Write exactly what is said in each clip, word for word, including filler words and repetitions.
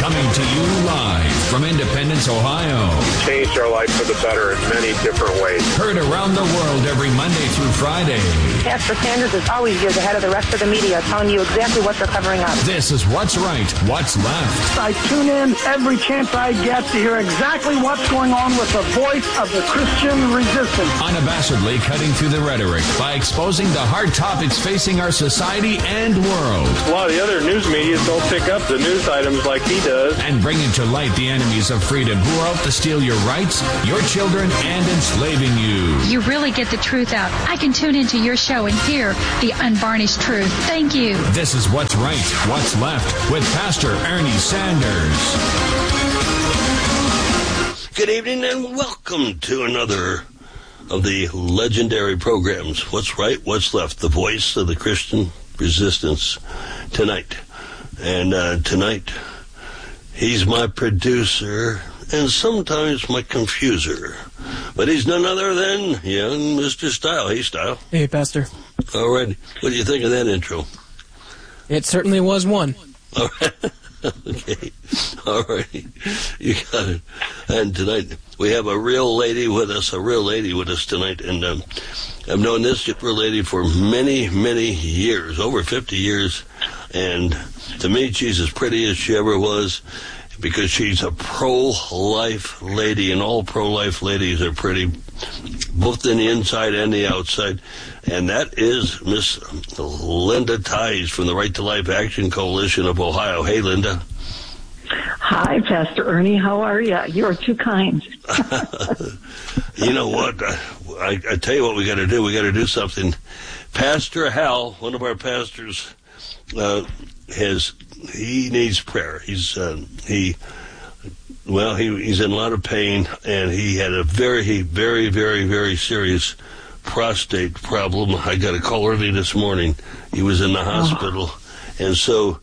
Coming to you live from Independence, Ohio. Changed our life for the better in many different ways. Heard around the world every Monday through Friday. Pastor Sanders is always years ahead of the rest of the media, telling you exactly what they're covering up. This is What's Right, What's Left. I tune in every chance I get to hear exactly what's going on with the voice of the Christian resistance. Unabashedly cutting through the rhetoric by exposing the hard topics facing our society and world. A lot of the other news media don't pick up the news items like he does. And bringing to light the enemies of freedom who are out to steal your rights, your children, and enslaving you. You really get the truth out. I can tune into your show and hear the unvarnished truth. Thank you. This is What's Right, What's Left with Pastor Ernie Sanders. Good evening and welcome to another of the legendary programs, What's Right, What's Left, the voice of the Christian resistance tonight. And uh, tonight, he's my producer and sometimes my confuser. But he's none other than young Mister Style. Hey, Style. Hey, Pastor. All right. What do you think of that intro? It certainly was one. All right. Okay. All right. You got it. And tonight, we have a real lady with us, a real lady with us tonight. And um, I've known this real lady for many, many years, over fifty years. And to me, she's as pretty as she ever was because she's a pro-life lady, and all pro-life ladies are pretty, both in the inside and the outside. And that is Miss Linda Ties from the Right to Life Action Coalition of Ohio. Hey, Linda. Hi, Pastor Ernie. How are you? You're too kind. You know what? I, I tell you what we got to do. We got to do something. Pastor Hal, one of our pastors, uh, has he needs prayer. He's uh, he well he he's in a lot of pain, and he had a very very very very serious prostate problem. I got a call early this morning. He was in the hospital, oh. And so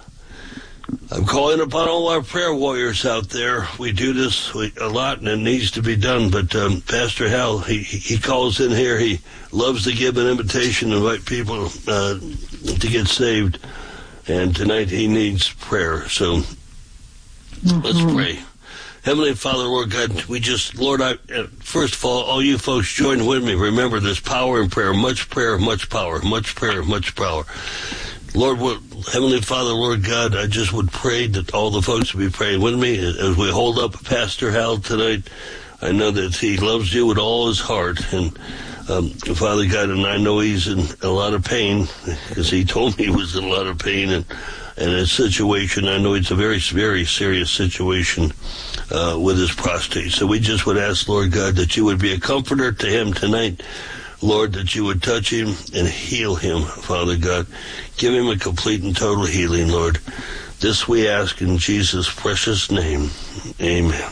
I'm calling upon all our prayer warriors out there. We do this a lot, and it needs to be done. But um, Pastor Hal, he he calls in here. He loves to give an invitation, invite people uh, to get saved. And tonight he needs prayer. So mm-hmm. Let's pray. Heavenly Father, Lord God, we just, Lord, I, first of all, all you folks join with me. Remember, there's power in prayer, much prayer, much power, much prayer, much power. Lord, what, Heavenly Father, Lord God, I just would pray that all the folks would be praying with me as we hold up Pastor Hal tonight. I know that he loves you with all his heart, and um, Father God, and I know he's in a lot of pain because he told me he was in a lot of pain, and and his situation, I know it's a very, very serious situation uh, with his prostate. So we just would ask, Lord God, that you would be a comforter to him tonight. Lord, that you would touch him and heal him, Father God. Give him a complete and total healing, Lord. This we ask in Jesus' precious name. Amen.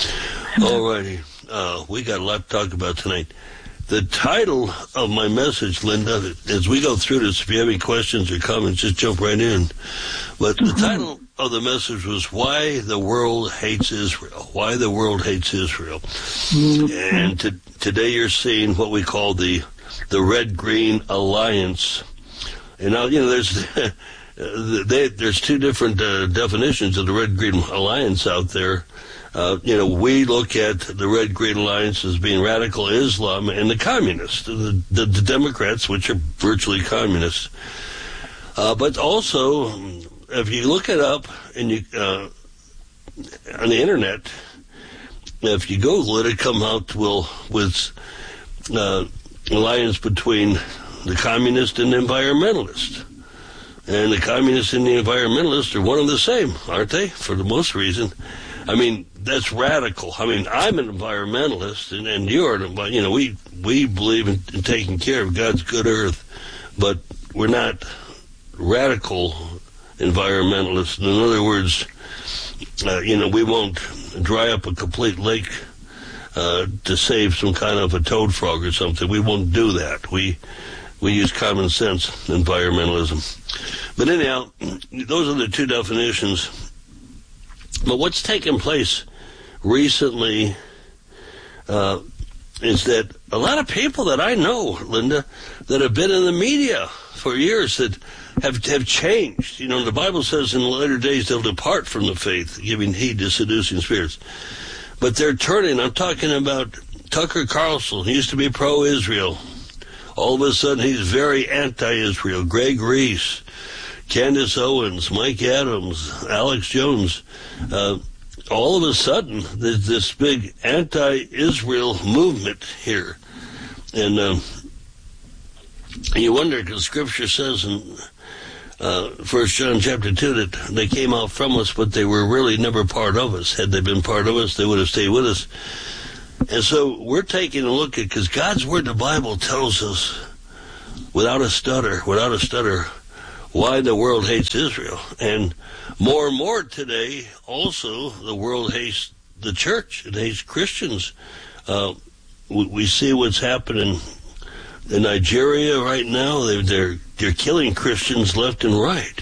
All righty. Uh, we got a lot to talk about tonight. The title of my message, Linda, as we go through this, if you have any questions or comments, just jump right in. But the title of the message was Why the World Hates Israel. Why the World Hates Israel. And to, today you're seeing what we call the the Red-Green Alliance. And now, you know, there's they, there's two different uh, definitions of the Red-Green Alliance out there. Uh, you know, we look at the Red-Green Alliance as being radical Islam and the communists, the, the, the Democrats, which are virtually communists. Uh, but also, if you look it up and you uh, on the internet, if you Google it, it comes out will with uh, alliance between the communist and the environmentalist. And the communists and the environmentalists are one and the same, aren't they? For the most reason. I mean, that's radical. I mean, I'm an environmentalist, and, and you're an, you know, we we believe in, in taking care of God's good earth, but we're not radical environmentalists. In other words, uh, you know, we won't dry up a complete lake uh, to save some kind of a toad frog or something. We won't do that. We we use common sense environmentalism. But anyhow, those are the two definitions. But what's taken place recently uh, is that a lot of people that I know, Linda, that have been in the media for years, that have have changed. You know, the Bible says in the later days they'll depart from the faith, giving heed to seducing spirits. But they're turning. I'm talking about Tucker Carlson. He used to be pro-Israel. All of a sudden, he's very anti-Israel. Greg Reese, Candace Owens, Mike Adams, Alex Jones. Uh, all of a sudden, there's this big anti-Israel movement here. And uh, you wonder, because Scripture says in uh, First John chapter two that they came out from us, but they were really never part of us. Had they been part of us, they would have stayed with us. And so we're taking a look at, because God's Word, the Bible, tells us without a stutter, without a stutter, why the world hates Israel. And more and more today, also, the world hates the church. It hates Christians. Uh, we, we see what's happening in Nigeria right now. They're, they're, they're killing Christians left and right.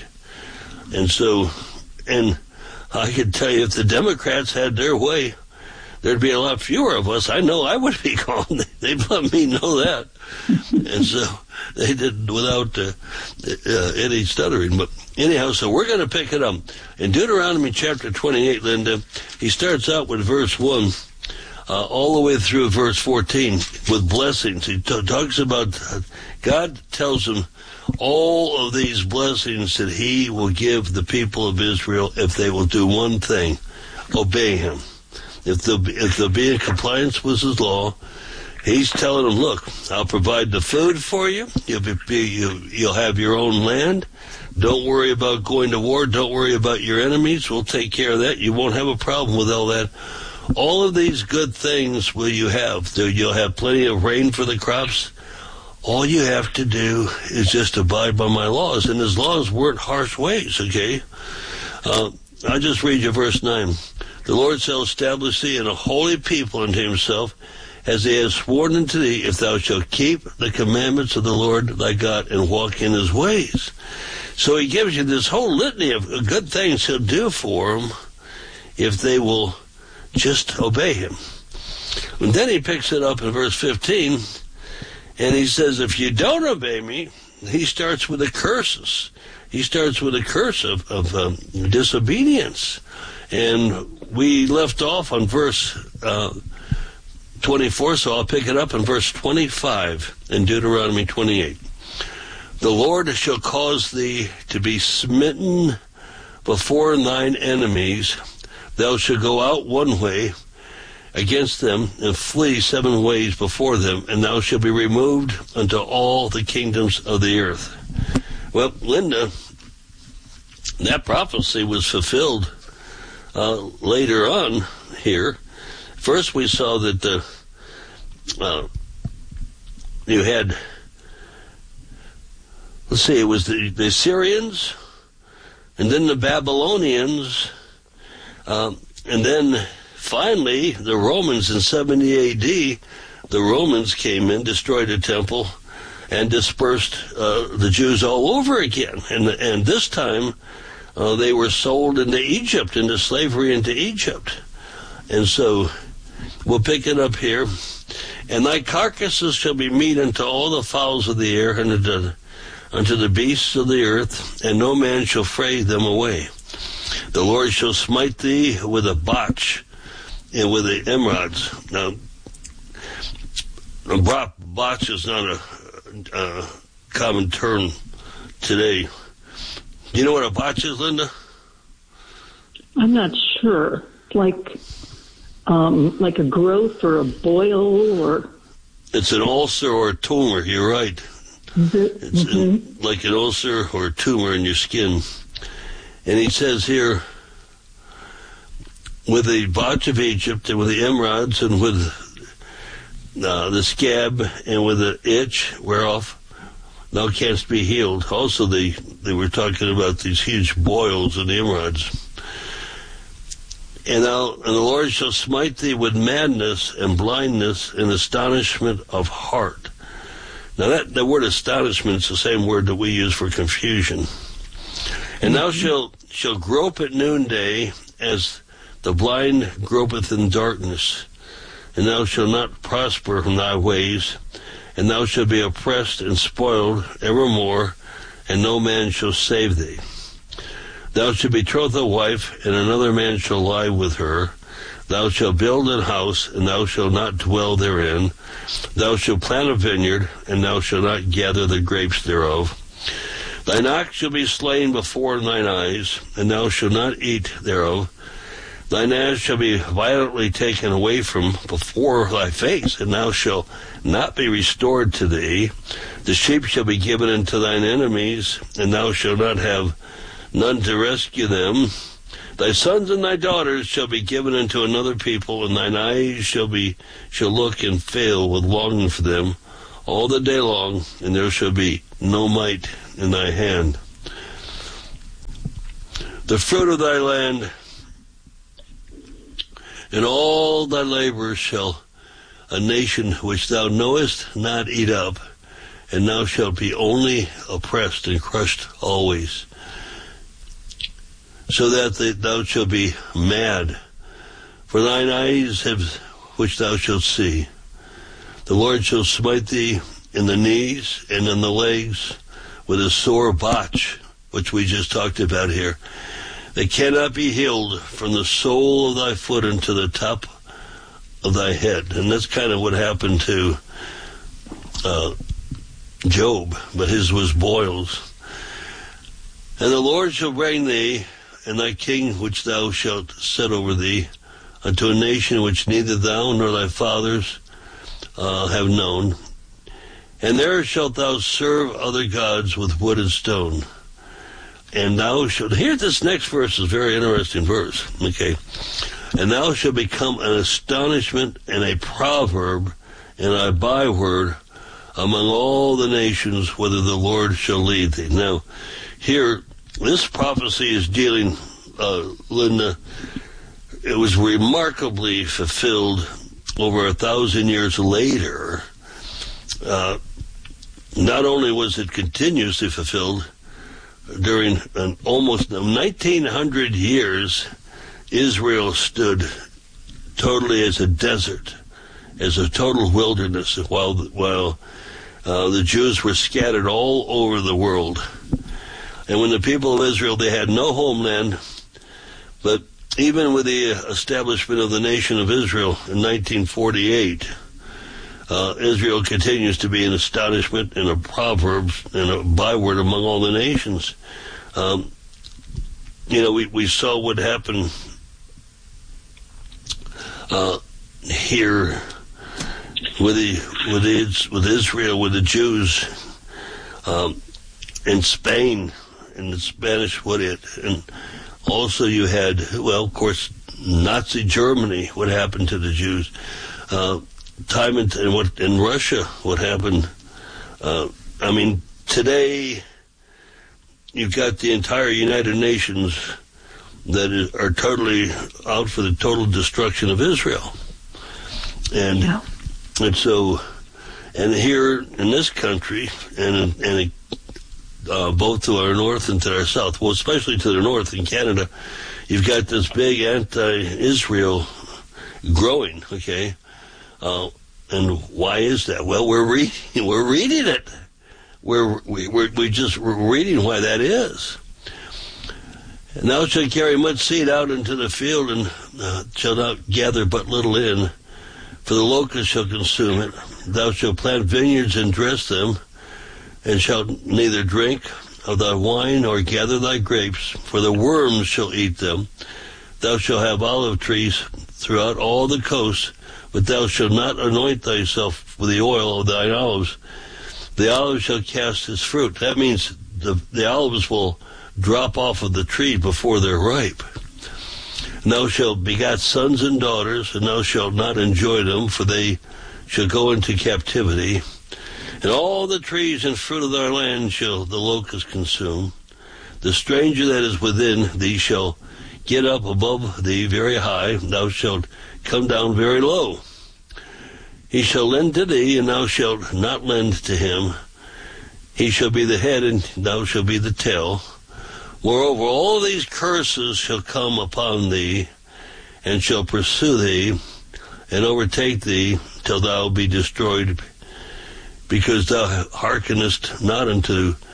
And so, and I can tell you, if the Democrats had their way, there'd be a lot fewer of us. I know I would be gone. They'd let me know that. And so they did without uh, uh, any stuttering. But anyhow, so we're going to pick it up. In Deuteronomy chapter twenty-eight, Linda, he starts out with verse one, uh, all the way through verse fourteen, with blessings. He t- talks about, uh, God tells him all of these blessings that he will give the people of Israel if they will do one thing, obey him. If they'll, if they'll be in compliance with his law, he's telling them, look, I'll provide the food for you. You'll, be, you, you'll have your own land. Don't worry about going to war. Don't worry about your enemies. We'll take care of that. You won't have a problem with all that. All of these good things will you have. You'll have plenty of rain for the crops. All you have to do is just abide by my laws. And his laws weren't harsh ways, okay? Uh, I'll just read you verse nine. The Lord shall establish thee in a holy people unto himself, as he has sworn unto thee, if thou shalt keep the commandments of the Lord thy God and walk in his ways. So he gives you this whole litany of good things he'll do for them if they will just obey him. And then he picks it up in verse fifteen, and he says, if you don't obey me, he starts with the curses. He starts with a curse of, of um, disobedience. And we left off on verse uh, twenty-four, so I'll pick it up in verse twenty-five in Deuteronomy twenty-eight. The Lord shall cause thee to be smitten before thine enemies. Thou shalt go out one way against them and flee seven ways before them, and thou shalt be removed unto all the kingdoms of the earth. Well, Linda, that prophecy was fulfilled Uh, later on here. First we saw that the, uh, you had, let's see, it was the, the Syrians, and then the Babylonians, um, and then finally the Romans in seventy A D. The Romans came in, destroyed the temple, and dispersed uh, the Jews all over again. And, and this time, Uh, they were sold into Egypt, into slavery into Egypt. And so we'll pick it up here. And thy carcasses shall be meat unto all the fowls of the air, and unto, unto the beasts of the earth, and no man shall fray them away. The Lord shall smite thee with a botch and with the emerods. Now, a botch is not a, a common term today. You know what a botch is, Linda? I'm not sure. Like, um, like a growth or a boil, or it's an ulcer or a tumor. You're right. Mm-hmm. It's in, like an ulcer or a tumor in your skin. And he says here, with the botch of Egypt and with the emerods and with uh, the scab and with the itch whereof thou canst be healed. Also, they, they were talking about these huge boils and emerods. And, thou, and the Lord shall smite thee with madness and blindness and astonishment of heart. Now, that the word astonishment is the same word that we use for confusion. And thou shalt shall grope at noonday as the blind gropeth in darkness. And thou shalt not prosper from thy ways. And thou shalt be oppressed and spoiled evermore, and no man shall save thee. Thou shalt betroth a wife, and another man shall lie with her. Thou shalt build an house, and thou shalt not dwell therein. Thou shalt plant a vineyard, and thou shalt not gather the grapes thereof. Thine ox shall be slain before thine eyes, and thou shalt not eat thereof. Thine ass shall be violently taken away from before thy face, and thou shalt not be restored to thee. The sheep shall be given unto thine enemies, and thou shalt not have none to rescue them. Thy sons and thy daughters shall be given unto another people, and thine eyes shall be shall look and fail with longing for them all the day long, and there shall be no might in thy hand. The fruit of thy land and all thy labor shall a nation which thou knowest not eat up, and thou shalt be only oppressed and crushed always, so that they, thou shalt be mad, for thine eyes have which thou shalt see. The Lord shall smite thee in the knees and in the legs with a sore botch, which we just talked about here. They cannot be healed from the sole of thy foot unto the top of thy head. And that's kind of what happened to uh, Job, but his was boils. And the Lord shall bring thee and thy king which thou shalt set over thee unto a nation which neither thou nor thy fathers uh, have known. And there shalt thou serve other gods with wood and stone. And thou shalt, here this next verse is a very interesting verse, okay. And thou shalt become an astonishment and a proverb and a byword among all the nations, whither the Lord shall lead thee. Now, here, this prophecy is dealing, uh, Linda, it was remarkably fulfilled over a thousand years later. Uh, not only was it continuously fulfilled, during an almost nineteen hundred years, Israel stood totally as a desert, as a total wilderness, while while uh, the Jews were scattered all over the world. And when the people of Israel, they had no homeland, but even with the establishment of the nation of Israel in nineteen forty-eight, uh, Israel continues to be an astonishment and a proverb and a byword among all the nations. Um, you know, we, we saw what happened uh, here with the with the, with Israel, with the Jews, um, in Spain, in the Spanish, what it, and also you had, well, of course, Nazi Germany, what happened to the Jews, uh, time in, in what in Russia, what happened. Uh, I mean, today you've got the entire United Nations that is, are totally out for the total destruction of Israel, and yeah. and so, and here in this country, and and uh, both to our north and to our south, well, especially to the north in Canada, you've got this big anti-Israel growing. Okay, uh, and why is that? Well, we're reading we're reading it. We're we, we're we just we're reading why that is. And thou shalt carry much seed out into the field, and uh, shalt not gather but little in, for the locust shall consume it. Thou shalt plant vineyards and dress them, and shalt neither drink of thy wine nor gather thy grapes, for the worms shall eat them. Thou shalt have olive trees throughout all the coast, but thou shalt not anoint thyself with the oil of thine olives. The olive shall cast his fruit. That means the, the olives will drop off of the tree before they're ripe. And thou shalt begat sons and daughters, and thou shalt not enjoy them, for they shall go into captivity. And all the trees and fruit of thy land shall the locust consume. The stranger that is within thee shall get up above thee very high, thou shalt come down very low. He shall lend to thee, and thou shalt not lend to him. He shall be the head, and thou shalt be the tail. Moreover, all these curses shall come upon thee, and shall pursue thee, and overtake thee, till thou be destroyed, because thou hearkenest not unto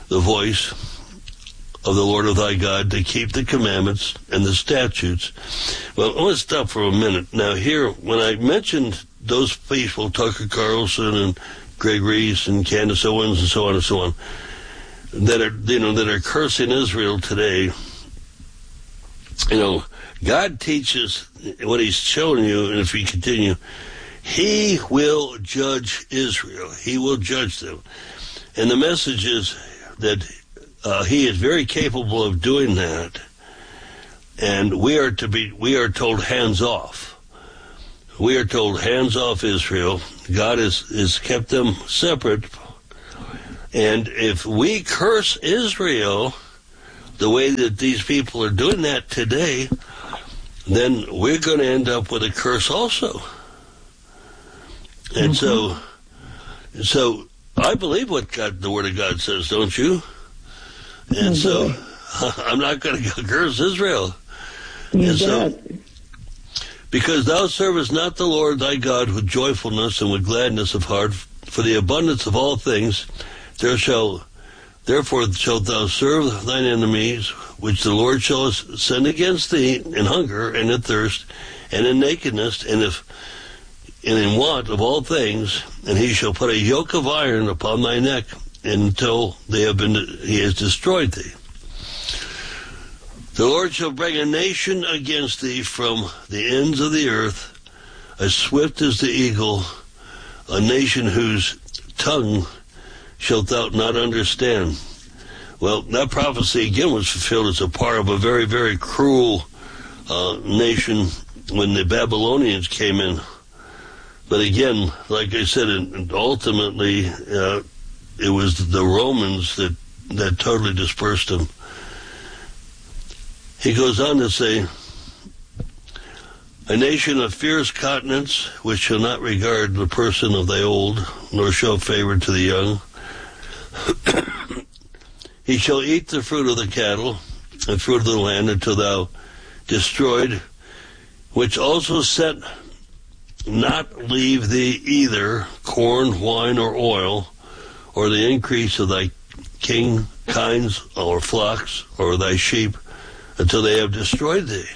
the voice of the Lord of thy God, to keep the commandments and the statutes. Well, I want to stop for a minute. Now here, when I mentioned those people, Tucker Carlson and Greg Reese and Candace Owens and so on and so on, that are, you know, that are cursing Israel today, you know, God teaches what he's showing you, and if you continue, he will judge Israel. He will judge them. And the message is that uh, he is very capable of doing that, and we are to be, we are told hands off. We are told hands off Israel. God has, has kept them separate. And if we curse Israel the way that these people are doing that today, then we're going to end up with a curse also. And mm-hmm. so, so I believe what God, the Word of God says, don't you? And so I'm not going to curse Israel. You and so, did. Because thou servest not the Lord thy God with joyfulness and with gladness of heart, for the abundance of all things, there shall, therefore shalt thou serve thine enemies, which the Lord shall send against thee in hunger and in thirst and in nakedness and if and in want of all things, and he shall put a yoke of iron upon thy neck until they have been he has destroyed thee. The Lord shall bring a nation against thee from the ends of the earth, as swift as the eagle, a nation whose tongue shalt thou not understand. Well, that prophecy again was fulfilled as a part of a very, very cruel uh, nation when the Babylonians came in. But again, like I said, ultimately uh, it was the Romans that, that totally dispersed them. He goes on to say, a nation of fierce countenance, which shall not regard the person of thy old, nor show favor to the young. He shall eat the fruit of the cattle and fruit of the land until thou destroyed, which also sent not leave thee either corn, wine, or oil, or the increase of thy king kinds, or flocks, or thy sheep, until they have destroyed thee.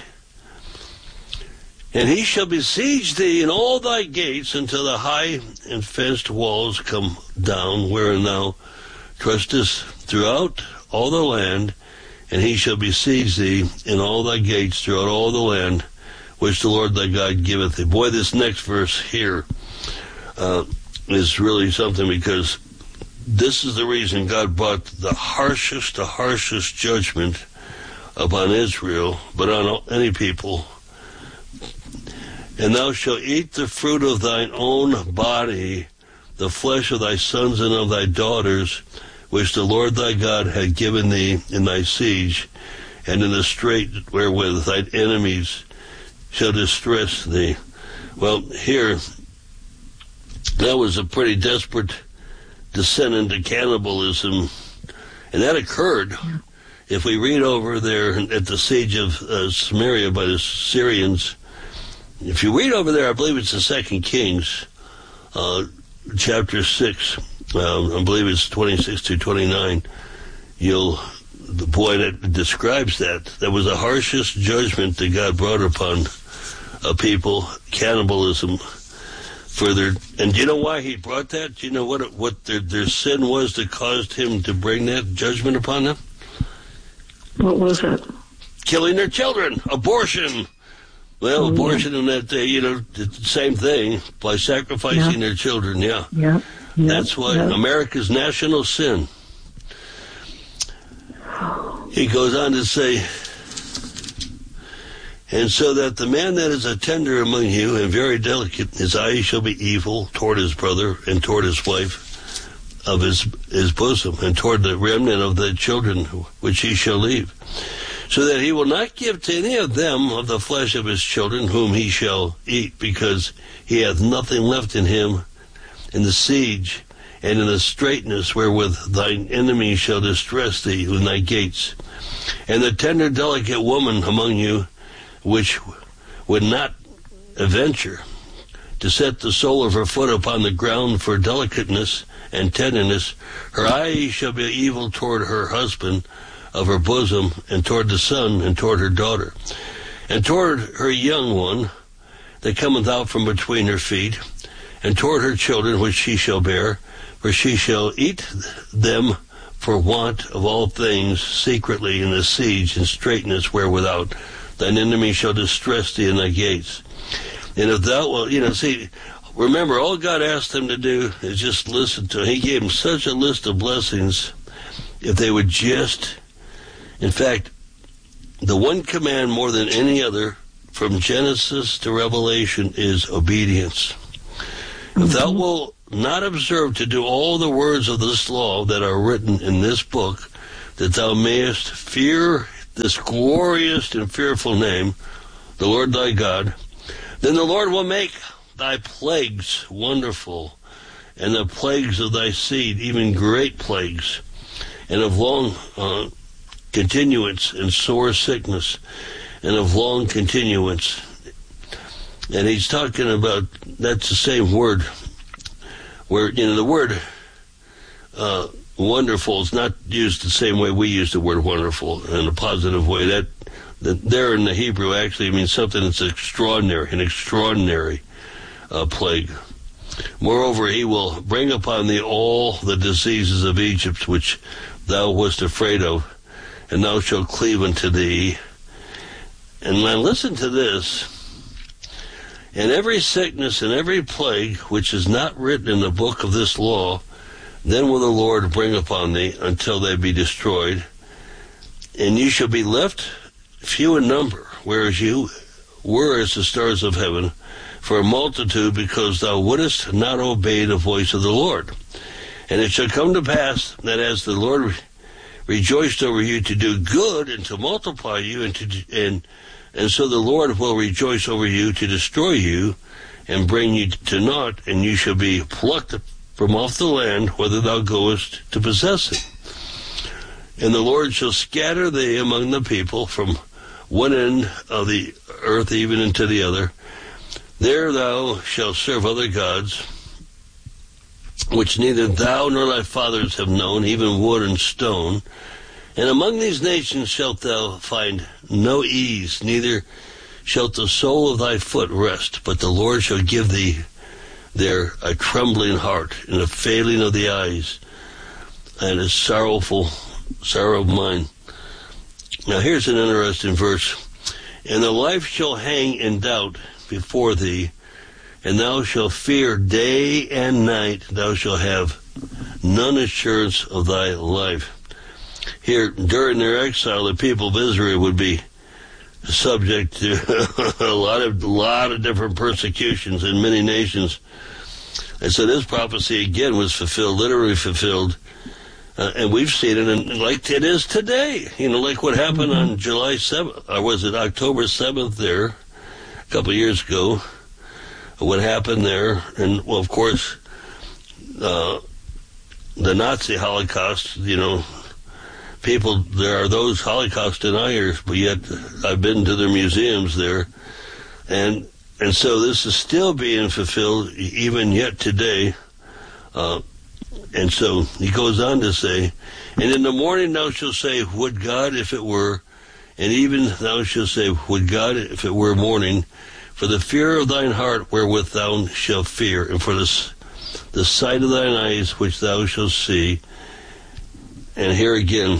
And he shall besiege thee in all thy gates until the high and fenced walls come down, wherein thou trustest throughout all the land, and he shall besiege thee in all thy gates throughout all the land, which the Lord thy God giveth thee. Boy, this next verse here uh, is really something, because this is the reason God brought the harshest, the harshest judgment upon Israel, but on any people. And thou shalt eat the fruit of thine own body, the flesh of thy sons and of thy daughters, which the Lord thy God had given thee in thy siege, and in the strait wherewith thine enemies shall distress thee. Well, here, that was a pretty desperate descent into cannibalism, and that occurred. If we read over there at the siege of uh, Samaria by the Syrians, if you read over there, I believe it's the Second Kings, uh, chapter six, uh, I believe it's twenty-six to twenty-nine, you'll, the boy that describes that, that was the harshest judgment that God brought upon a people, cannibalism, for their, and do you know why he brought that? Do you know what, what their, their sin was that caused him to bring that judgment upon them? What was it? Killing their children. Abortion. Well, oh, abortion yeah. in that day, you know, the same thing, by sacrificing yeah. their children, yeah. Yeah. yeah. That's what yeah. America's national sin. He goes on to say, and so that the man that is a tender among you and very delicate, his eyes shall be evil toward his brother and toward his wife of his his bosom, and toward the remnant of the children which he shall leave, so that he will not give to any of them of the flesh of his children whom he shall eat, because he hath nothing left in him in the siege and in the straitness wherewith thine enemies shall distress thee in thy gates. And the tender delicate woman among you, which would not venture to set the sole of her foot upon the ground for delicateness, and tenderness. Her eyes shall be evil toward her husband of her bosom, and toward the son, and toward her daughter, and toward her young one that cometh out from between her feet, and toward her children which she shall bear, for she shall eat them for want of all things secretly in the siege and straitness wherewithout thine enemy shall distress thee in thy gates. And if thou, well, you know, see, remember, all God asked them to do is just listen to him. He gave them such a list of blessings if they would just, in fact, the one command more than any other from Genesis to Revelation is obedience. If thou wilt not observe to do all the words of this law that are written in this book, that thou mayest fear this glorious and fearful name, the Lord thy God, then the Lord will make thy plagues wonderful, and the plagues of thy seed, even great plagues, and of long uh, continuance, and sore sickness, and of long continuance. And he's talking about, that's the same word, where, you know, the word uh, wonderful is not used the same way we use the word wonderful, in a positive way. That, that there in the Hebrew actually means something that's extraordinary, an extraordinary uh, plague. Moreover, he will bring upon thee all the diseases of Egypt which thou wast afraid of, and thou shalt cleave unto thee. And now listen to this. And every sickness and every plague which is not written in the book of this law, then will the Lord bring upon thee until they be destroyed. And ye shall be left few in number, whereas you were as the stars of heaven, for a multitude, because thou wouldest not obey the voice of the Lord. And it shall come to pass that as the Lord re- rejoiced over you to do good and to multiply you, and to and and so the Lord will rejoice over you to destroy you and bring you to naught, and you shall be plucked from off the land, whither thou goest to possess it. And the Lord shall scatter thee among the people from one end of the earth even into the other. There thou shalt serve other gods, which neither thou nor thy fathers have known, even wood and stone. And among these nations shalt thou find no ease, neither shalt the sole of thy foot rest, but the Lord shall give thee there a trembling heart, and a failing of the eyes, and a sorrowful sorrow of mind. Now here's an interesting verse. And the life shall hang in doubt before thee, and thou shalt fear day and night, thou shalt have none assurance of thy life. Here, during their exile, the people of Israel would be subject to a lot of, lot of different persecutions in many nations. And so this prophecy again was fulfilled, literally fulfilled, uh, and we've seen it in, like it is today. You know, like what happened mm-hmm. on July seventh, or was it October seventh there, a couple of years ago, what happened there. And, well, of course, uh, the Nazi Holocaust, you know, people, there are those Holocaust deniers, but yet I've been to their museums there, and and so this is still being fulfilled even yet today. Uh, and so he goes on to say, and in the morning thou shalt say, would God if it were, and even thou shalt say, would God if it were morning, for the fear of thine heart wherewith thou shalt fear, and for the, the sight of thine eyes which thou shalt see. And here again,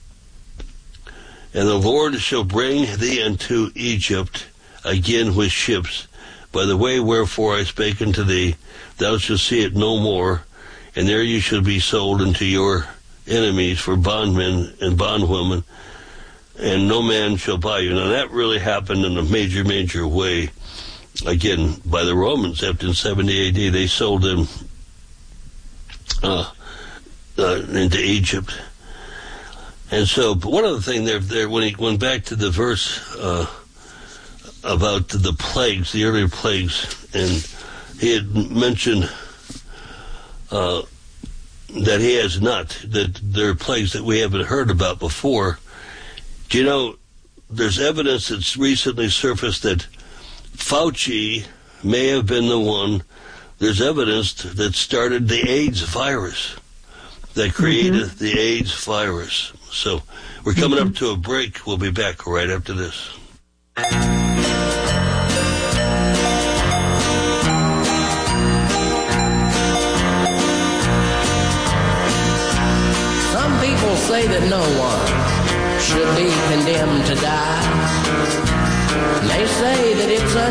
and the Lord shall bring thee unto Egypt again with ships, by the way wherefore I spake unto thee, thou shalt see it no more, and there you shall be sold unto your enemies for bondmen and bondwomen, and no man shall buy you. Now that really happened in a major, major way, again, by the Romans. After seventy A D, they sold them uh, uh, into Egypt. And so, but one other thing there, there when he went back to the verse uh, about the plagues, the earlier plagues, and he had mentioned uh, that he has not, that there are plagues that we haven't heard about before. Do you know, there's evidence that's recently surfaced that Fauci may have been the one there's evidence that started the AIDS virus, that created mm-hmm. the AIDS virus. So we're coming mm-hmm. up to a break. We'll be back right after this. Some people say that no one should be condemned to die. And they say that it's